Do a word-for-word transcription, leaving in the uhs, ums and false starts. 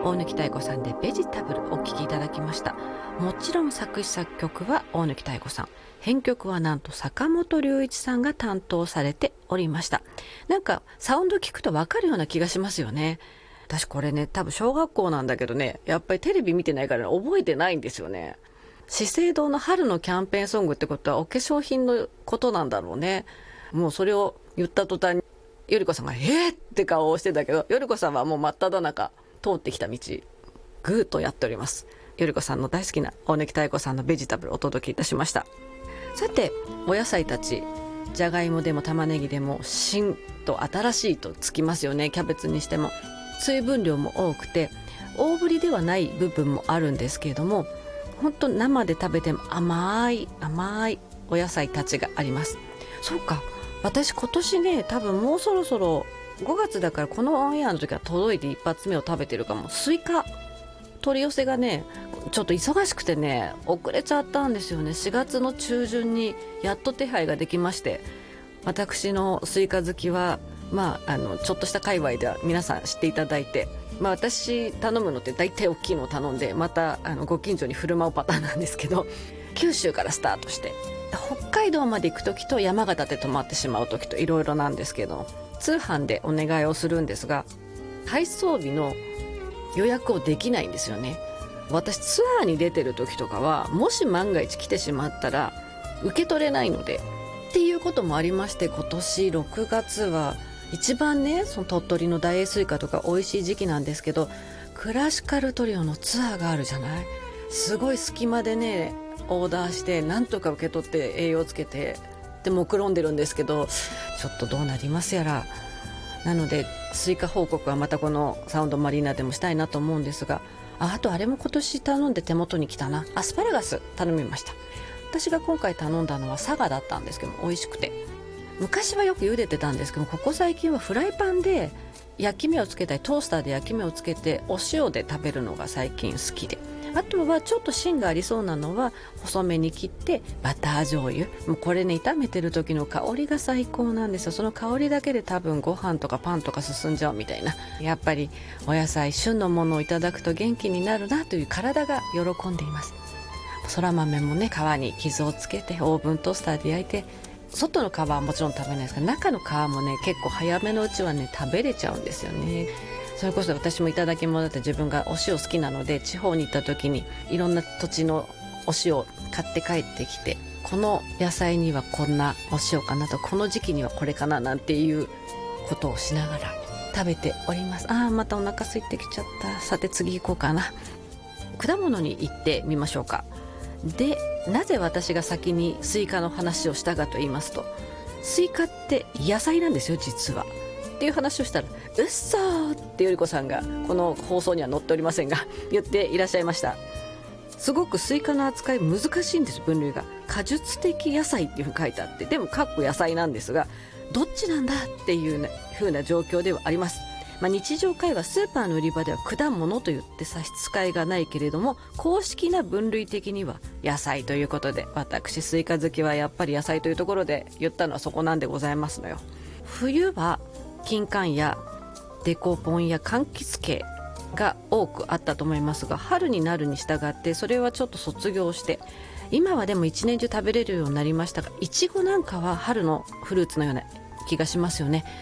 大貫妙子さんでベジタブルお聴きいただきました。もちろん作詞作曲は大貫妙子さん、編曲はなんと坂本龍一さんが担当されておりました。なんかサウンド聞くと分かるような気がしますよね。私これね、多分小学校なんだけどね、やっぱりテレビ見てないから、ね、覚えてないんですよね。資生堂の春のキャンペーンソングってことはお化粧品のことなんだろうね。もうそれを言った途端によりこさんがえーって顔をしてたけど、よりこさんはもう真っ只中通ってきた道ぐーっとやっております。よりこさんの大好きな大貫妙子さんのベジタブルをお届けいたしました。さて、お野菜たち、じゃがいもでも玉ねぎでも新と新しいとつきますよね。キャベツにしても水分量も多くて大ぶりではない部分もあるんですけれども、本当生で食べても甘い甘いお野菜たちがあります。そうか、私今年ね、多分もうそろそろごがつだからこのオンエアの時は届いて一発目を食べてるかも。スイカ取り寄せがねちょっと忙しくてね遅れちゃったんですよね。しがつの中旬にやっと手配ができまして、私のスイカ好きはまあ、あのちょっとした界隈では皆さん知っていただいて、まあ、私頼むのって大体大きいのを頼んでまたあのご近所に振る舞うパターンなんですけど、九州からスタートして北海道まで行く時と山形で泊まってしまう時といろいろなんですけど、通販でお願いをするんですが配送日の予約をできないんですよね。私ツアーに出てる時とかはもし万が一来てしまったら受け取れないのでっていうこともありまして、今年ろくがつは一番ね、その鳥取の大栄スイカとか美味しい時期なんですけど、クラシカルトリオのツアーがあるじゃない。すごい隙間でねオーダーしてなんとか受け取って栄養つけてで目論んでるんですけど、ちょっとどうなりますやら。なのでスイカ報告はまたこのサウンドマリーナでもしたいなと思うんですが、 あ, あとあれも今年頼んで手元に来たな、アスパラガス頼みました。私が今回頼んだのは佐賀だったんですけど美味しくて、昔はよく茹でてたんですけどここ最近はフライパンで焼き目をつけたりトースターで焼き目をつけてお塩で食べるのが最近好きで、あとはちょっと芯がありそうなのは細めに切ってバター醤油、もうこれね炒めてる時の香りが最高なんですよ。その香りだけで多分ご飯とかパンとか進んじゃうみたいな。やっぱりお野菜旬のものをいただくと元気になるなという体が喜んでいます。そら豆もね皮に傷をつけてオーブントースターで焼いて、外の皮はもちろん食べないですが中の皮もね結構早めのうちはね食べれちゃうんですよね。それこそ私もいただき物だって自分がお塩好きなので地方に行った時にいろんな土地のお塩を買って帰ってきて、この野菜にはこんなお塩かなとこの時期にはこれかななんていうことをしながら食べております。あーまたお腹空いてきちゃった。さて次行こうかな。果物に行ってみましょうか。で、なぜ私が先にスイカの話をしたかと言いますと、スイカって野菜なんですよ実はっていう話をしたら、うっそーってよりこさんがこの放送には載っておりませんが言っていらっしゃいました。すごくスイカの扱い難しいんです。分類が果実的野菜っていうふうに書いてあって、でもかっこ野菜なんですがどっちなんだっていうふうな状況ではあります。まあ、日常会話スーパーの売り場では果物と言って差し支えがないけれども、公式な分類的には野菜ということで、私スイカ好きはやっぱり野菜というところで言ったのはそこなんでございますのよ。冬は金柑やデコポンや柑橘系が多くあったと思いますが、春になるに従ってそれはちょっと卒業して今はでも一年中食べれるようになりましたが、いちごなんかは春のフルーツのような気がしますよね。